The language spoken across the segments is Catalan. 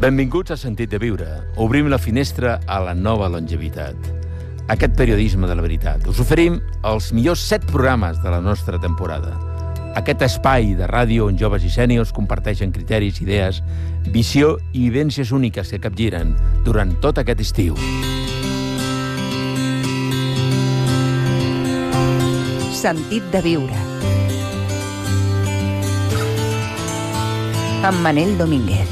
Benvinguts a Sentit de Viure. Obrim la finestra a la nova longevitat. Aquest periodisme de la veritat. Us oferim els millors 7 programes de la nostra temporada. Aquest espai de ràdio on joves i sèniors comparteixen criteris, idees, visió i vivències úniques que capgiren durant tot aquest estiu. Sentit de Viure. Amb Manel Domínguez.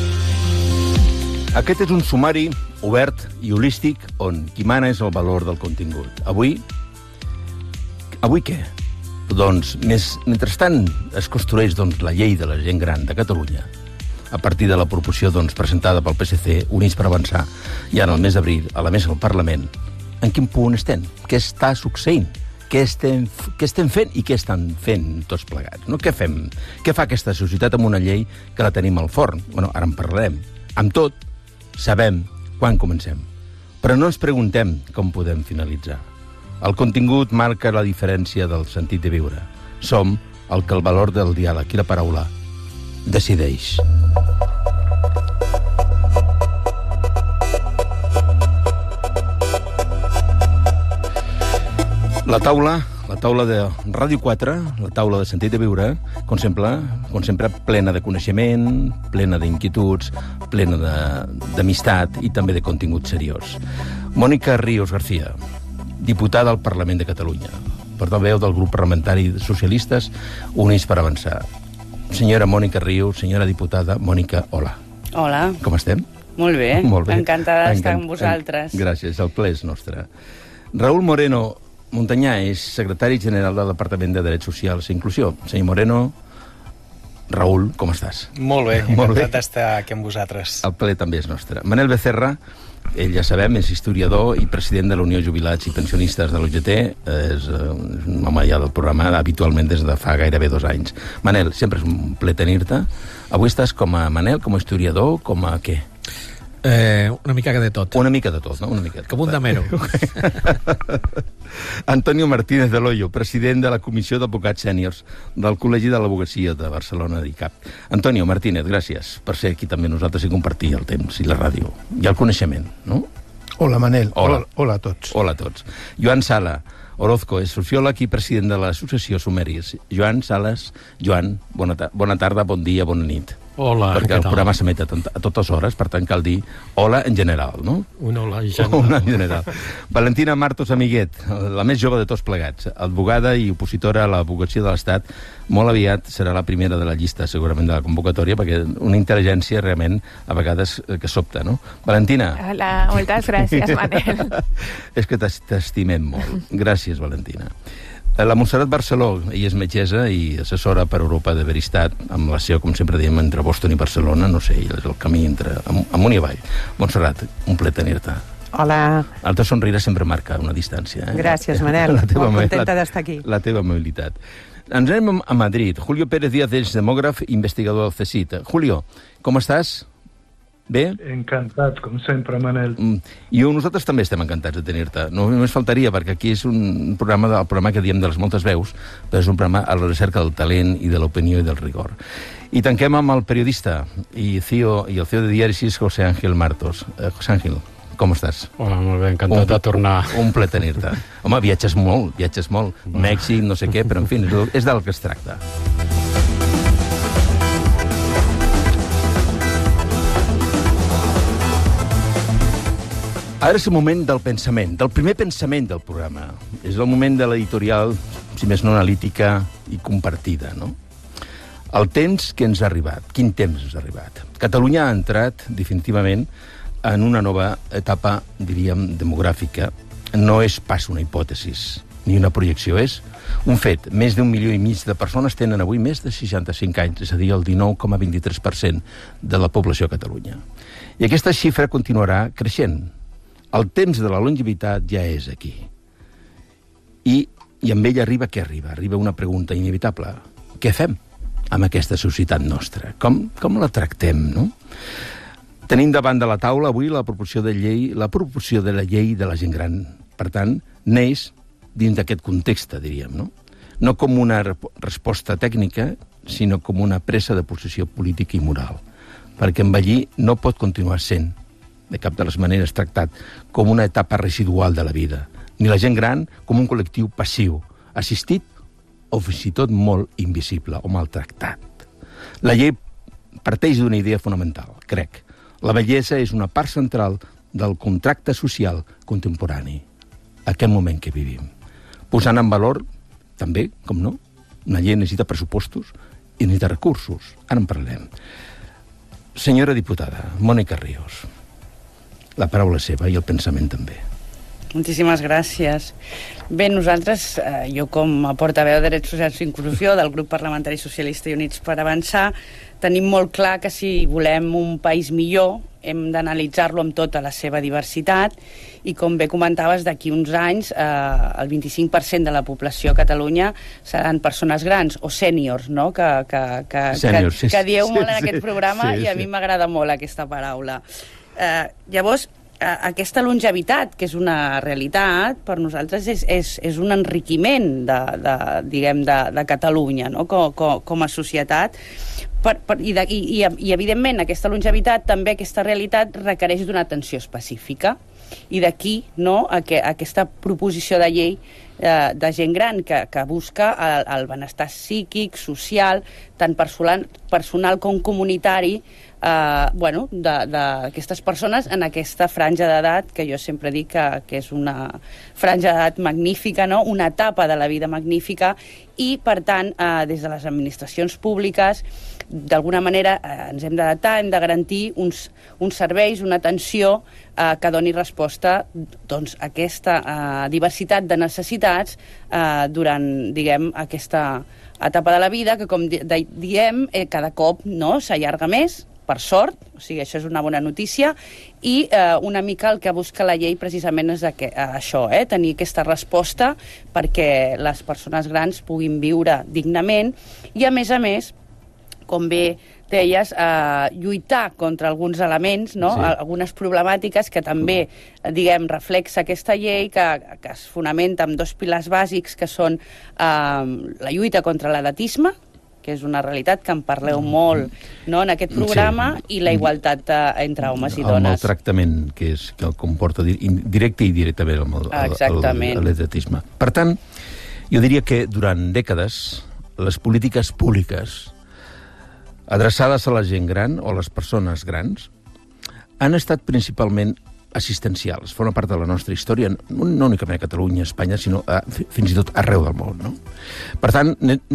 Aquest és un sumari obert i holístic on qui mana és el valor del contingut. Avui què? Doncs, mentrestant es construeix la llei de la gent gran de Catalunya, a partir de la proposició presentada pel PSC, Units per Avançar, i ara al mes d'abril, a la mesa del Parlament, en quin punt estem? Què està succeint? Què estem fent i què estan fent tots plegats? No? Què fem? Què fa aquesta societat amb una llei que la tenim al forn? Bueno, ara en parlarem. Amb tot, sabem quan comencem. Però no ens preguntem com podem finalitzar. El contingut marca la diferència del sentit de viure. Som el que el valor del diàleg i la paraula decideix. La taula de Ràdio 4, la taula de Sentit de Viure, com sempre plena de coneixement, plena d'inquietuds, plena d'amistat i també de contingut seriós. Mònica Ríos García, diputada al Parlament de Catalunya, portaveu del grup parlamentari de socialistes Units per Avançar. Senyora Mònica Ríos, senyora diputada, Mònica, hola. Hola. Com estem? Molt bé. Molt bé. Encantada d'estar amb vosaltres. Gràcies, el ple és nostre. Raúl Moreno Montanyà és secretari general del Departament de Drets Socials i Inclusió. Senyor Moreno, Raúl, com estàs? Molt bé, encantat d'estar aquí amb vosaltres. El ple també és nostre. Manel Becerra, ell ja sabem, és historiador i president de la Unió Jubilats i Pensionistes de l'UGT, és un home ja del programa habitualment des de fa gairebé 2 anys. Manel, sempre és un ple tenir-te. Avui estàs com a Manel, com a historiador, com a què? Una mica de tot. Una mica de tot, no? Una mica de tot. Com un damero. Antonio Martínez de Loyo, president de la Comissió d'Advocats Sèniors del Col·legi de l'Advocacia de Barcelona d'ICAP. Antonio Martínez, gràcies per ser aquí també nosaltres i compartir el temps i la ràdio i el coneixement, no? Hola, Manel. Hola a tots. Hola a tots. Joan Sala Orozco és sociòleg i president de l'associació Sumeris. Joan Sales, Joan, bona tarda, bon dia, bona nit. Hola, perquè el programa s'emet a totes hores, per tant cal dir hola en general, no? Un hola en general. Una en general. Valentina Martos Amiguet, la més jove de tots plegats, advogada i opositora a l'advocacia de l'Estat, molt aviat serà la primera de la llista, segurament, de la convocatòria, perquè una intel·ligència realment, a vegades, que sobta, no? Valentina. Hola, moltes gràcies, Manel. És que t'estimem molt. Gràcies, Valentina. La Montserrat Barceló, ella és metgessa i assessora per Europa de Veristat, amb la seva, com sempre diem, entre Boston i Barcelona, no sé, és el camí entre amunt i avall. Montserrat, un ple tenir-te. Hola. El teu somriure sempre marca una distància. Gràcies, Manel. Molt contenta d'estar aquí. La teva amabilitat. Ens anem a Madrid. Julio Pérez Díaz és demògraf i investigador del CSIC. Julio, com estàs? Bé? Encantat, com sempre, Manel. I nosaltres també estem encantats de tenir-te. No només faltaria, perquè aquí és un programa, el programa que diem de les moltes veus, però és un programa a la recerca del talent i de l'opinió i del rigor. I tanquem amb el periodista i el CEO de Diàrisis, José Ángel Martos. José Ángel, com estàs? Hola, molt bé, encantat de tornar. Un ple tenir-te. Home, viatges molt. Mèxic, no sé què, però en fi, és del que es tracta. Ara és el moment del pensament, del primer pensament del programa. És el moment de l'editorial, si més no analítica i compartida, no? El temps que ens ha arribat. Quin temps ens ha arribat? Catalunya ha entrat definitivament en una nova etapa, diríem, demogràfica. No és pas una hipòtesi ni una projecció, és un fet. Més d'1,5 milió de persones tenen avui més de 65 anys, és a dir, el 19,23% de la població a Catalunya. I aquesta xifra continuarà creixent. El temps de la longevitat ja és aquí. I amb ell arriba què arriba? Arriba una pregunta inevitable. Què fem amb aquesta societat nostra? Com la tractem, no? Tenim davant de la taula avui la proposició de la llei de la gent gran. Per tant, neix dins d'aquest context, diríem, no? No com una resposta tècnica, sinó com una presa de posició política i moral. perquè envellir no pot continuar sent, de cap de les maneres, tractat com una etapa residual de la vida, ni la gent gran com un col·lectiu passiu, assistit o fins i tot molt invisible o maltractat. La llei parteix d'una idea fonamental, crec. La bellesa és una part central del contracte social contemporani, aquest moment que vivim. Posant en valor, també, com no, una llei necessita pressupostos i necessita recursos. Ara en parlem. Senyora diputada, Mònica Ríos, la paraula és seva i el pensament també. Moltíssimes gràcies. Bé, nosaltres, jo com a portaveu de Drets Socials i Inclusió del grup parlamentari socialista i Units per Avançar, tenim molt clar que si volem un país millor hem d'analitzar-lo amb tota la seva diversitat i, com bé comentaves, d'aquí uns anys el 25% de la població a Catalunya seran persones grans o sèniors, no? Sèniors, que dieu molt en aquest programa i a mi m'agrada molt aquesta paraula. Llavors, aquesta longevitat, que és una realitat, per nosaltres és un enriquiment de Catalunya, no? com a societat. I evidentment, aquesta longevitat, també aquesta realitat, requereix d'una atenció específica. I d'aquí, no?, aquesta proposició de llei de gent gran que busca el benestar psíquic, social, tant personal com comunitari, d'aquestes persones en aquesta franja d'edat, que jo sempre dic que és una franja d'edat magnífica, no? Una etapa de la vida magnífica, i, per tant, des de les administracions públiques, d'alguna manera ens hem d'adaptar, hem de garantir uns serveis, una atenció que doni resposta a aquesta diversitat de necessitats durant, diguem, aquesta etapa de la vida, que, com diem, cada cop s'allarga més, per sort, o sigui, això és una bona notícia, i una mica el que busca la llei precisament és això, tenir aquesta resposta perquè les persones grans puguin viure dignament i, a més, com bé deies, lluitar contra alguns elements, no? Sí. Algunes problemàtiques que també, diguem, reflexa aquesta llei, que es fonamenta en dos pilars bàsics, que són la lluita contra l'edatisme, que és una realitat que en parleu molt, no?, en aquest programa, sí. I la igualtat entre homes i dones. El maltractament que el comporta directe i indirectament l'edatisme. Per tant, jo diria que durant dècades les polítiques públiques adreçades a la gent gran o a les persones grans han estat principalment assistencials. Forma part de la nostra història, no únicament a Catalunya, a Espanya, sinó fins i tot arreu del món, no? Per tant,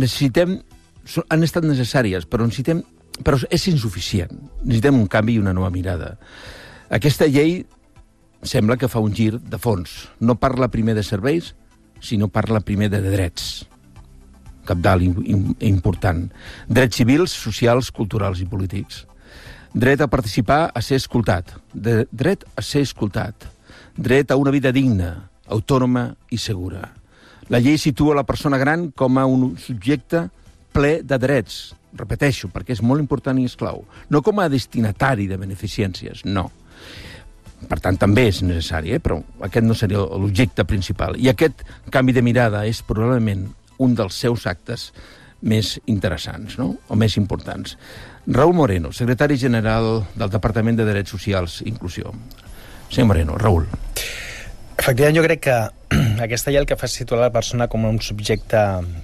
han estat necessàries, però és insuficient. Necessitem un canvi i una nova mirada. Aquesta llei sembla que fa un gir de fons. No parla primer de serveis, sinó parla primer de drets. Cabdal i important. Drets civils, socials, culturals i polítics. Dret a participar, a ser escoltat. Dret a ser escoltat. Dret a una vida digna, autònoma i segura. La llei situa la persona gran com a un subjecte ple de drets. Repeteixo, perquè és molt important i és clau. No com a destinatari de beneficències, no. Per tant, també és necessari, però aquest no seria l'objecte principal. I aquest canvi de mirada és probablement un dels seus actes més interessants, no?, o més importants. Raúl Moreno, secretari general del Departament de Drets Socials i Inclusió. Senyor Moreno, Raúl. Efectivament, jo crec que aquesta llei el que fa és situar la persona com un subjecte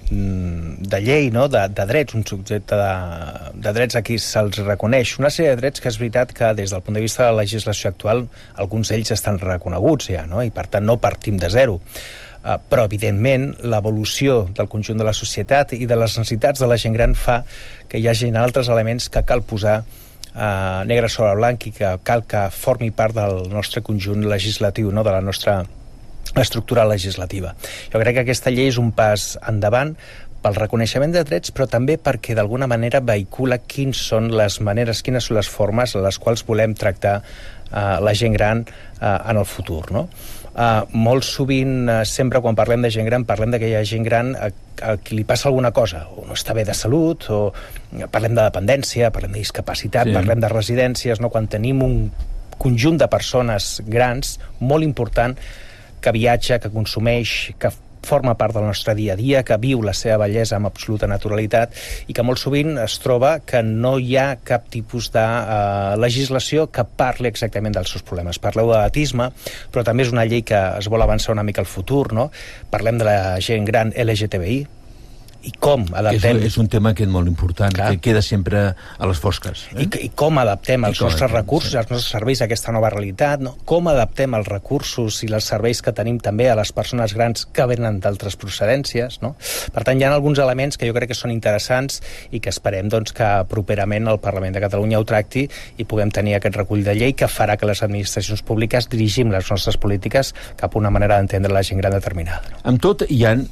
de llei, no?, de drets, un subjecte de drets a qui se'ls reconeix. Una sèrie de drets que és veritat que des del punt de vista de la legislació actual alguns d'ells estan reconeguts ja, no?, i per tant no partim de zero. Però, evidentment, l'evolució del conjunt de la societat i de les necessitats de la gent gran fa que hi hagi altres elements que cal posar negre sobre blanc i que cal que formi part del nostre conjunt legislatiu, no?, de la nostra estructura legislativa. Jo crec que aquesta llei és un pas endavant pel reconeixement de drets, però també perquè d'alguna manera vehicula quines són les formes a les quals volem tractar la gent gran en el futur, no? Molt sovint, sempre quan parlem de gent gran, parlem que hi ha gent gran a qui li passa alguna cosa, o no està bé de salut, o parlem de dependència, parlem de discapacitat, sí. Parlem de residències, no? Quan tenim un conjunt de persones grans molt important que viatja, que consumeix, que forma part del nostre dia a dia, que viu la seva bellesa amb absoluta naturalitat i que molt sovint es troba que no hi ha cap tipus de legislació que parli exactament dels seus problemes. Parleu d'edatisme, però també és una llei que es vol avançar una mica al futur, no? Parlem de la gent gran LGTBI, i com adaptem... És un tema que és molt important, que queda sempre a les fosques. I com adaptem els nostres recursos, els nostres serveis a aquesta nova realitat, no? Com adaptem els recursos i els serveis que tenim també a les persones grans que venen d'altres procedències, no? Per tant, hi ha alguns elements que jo crec que són interessants i que esperem doncs, que properament el Parlament de Catalunya ho tracti i puguem tenir aquest recull de llei que farà que les administracions públiques dirigim les nostres polítiques cap a una manera d'entendre la gent gran determinada. No? Amb tot, hi ha...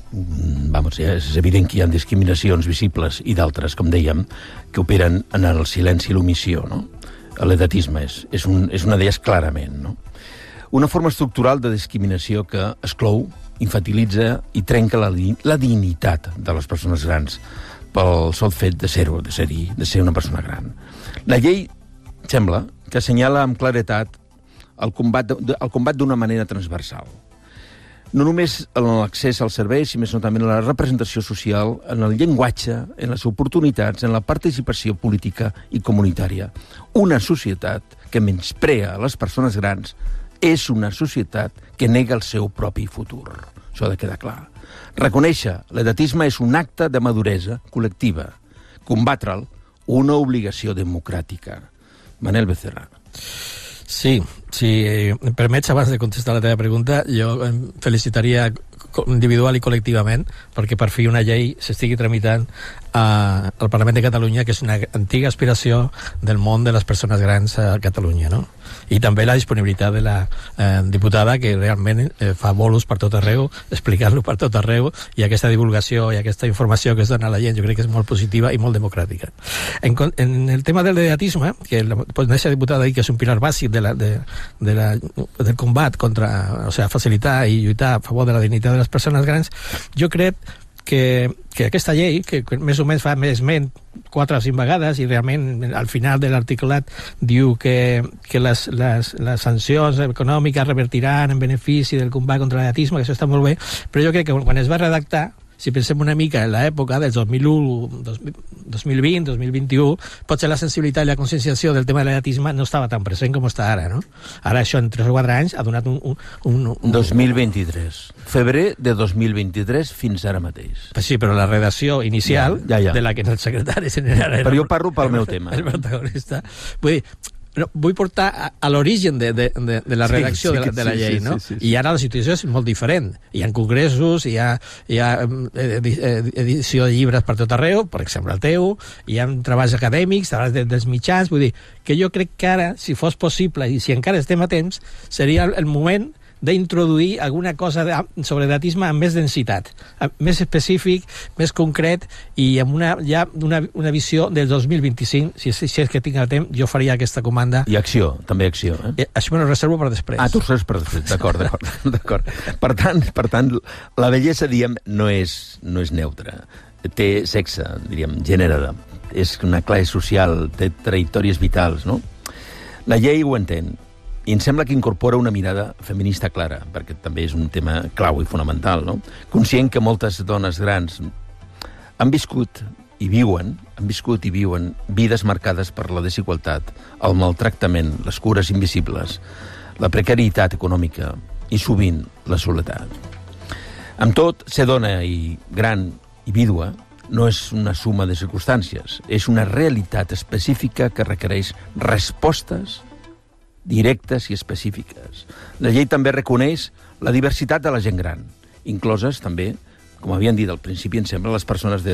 és evident que hi ha discriminacions visibles i d'altres, com dèiem, que operen en el silenci i l'omissió, no? L'edatisme és una d'elles clarament, no? Una forma estructural de discriminació que exclou, infantilitza i trenca la dignitat de les persones grans pel sol fet de ser-ho, de ser una persona gran. La llei sembla que assenyala amb claretat el combat d'una manera transversal. No només en l'accés als serveis, sinó també en la representació social, en el llenguatge, en les oportunitats, en la participació política i comunitària. Una societat que menysprea les persones grans és una societat que nega el seu propi futur. Això ha de quedar clar. Reconèixer l'edatisme és un acte de maduresa col·lectiva. Combatre'l, una obligació democràtica. Manel Becerra. Sí, si em permets, abans de contestar la teva pregunta, jo em felicitaria individual i col·lectivament perquè per fi una llei s'estigui tramitant al Parlament de Catalunya, que és una antiga aspiració del món de les persones grans a Catalunya, no? I també la disponibilitat de la diputada, que realment fa bolos per tot arreu, explicant-lo per tot arreu, i aquesta divulgació i aquesta informació que es dona a la gent jo crec que és molt positiva i molt democràtica. En el tema del edatisme, que aquesta diputada ha dit que és un pilar bàsic del combat contra, o sigui, facilitar i lluitar a favor de la dignitat de les persones grans, jo crec que aquesta llei, que més o menys fa més 4 o 5 vegades, i realment al final de l'articulat diu que les sancions econòmiques revertiran en benefici del combat contra l'edatisme, que això està molt bé, però jo crec que quan es va redactar, si pensem una mica en l'època del 2001, 2020, 2021, potser la sensibilitat i la conscienciació del tema de l'edatisme no estava tan present com està ara, no? Ara això en 3 o 4 anys ha donat un 2023. Febrer de 2023 fins ara mateix. Sí, però la redacció inicial, ja. De la que el secretari general... Però jo parlo pel meu tema. El protagonista. Vull dir, vull portar a l'origen de la redacció de la llei, no? I ara la situació és molt diferent. Hi ha congressos, hi ha edició de llibres per tot arreu, per exemple el teu, hi ha treballs acadèmics, treballs dels mitjans, vull dir que jo crec que ara, si fos possible, i si encara estem a temps, seria el moment d'introduir alguna cosa sobre edatisme amb més densitat, més específic, més concret, i amb una visió del 2025. Si és que tinc el temps, jo faria aquesta comanda. I acció, també acció. Això me ho reservo per després. Tu ho reserves per després, d'acord. Per tant, la bellesa, diguem, no és neutra. Té sexe, diríem, gènere. És una classe social, té trajectòries vitals, no? La llei ho entén. I em sembla que incorpora una mirada feminista clara, perquè també és un tema clau i fonamental, no? Conscient que moltes dones grans han viscut i viuen vides marcades per la desigualtat, el maltractament, les cures invisibles, la precarietat econòmica i sovint la soledat. Amb tot, ser dona i gran i vídua no és una suma de circumstàncies, és una realitat específica que requereix respostes directes i específiques. La llei també reconeix la diversitat de la gent gran, incloses també, com havien dit al principi, em sembla, les persones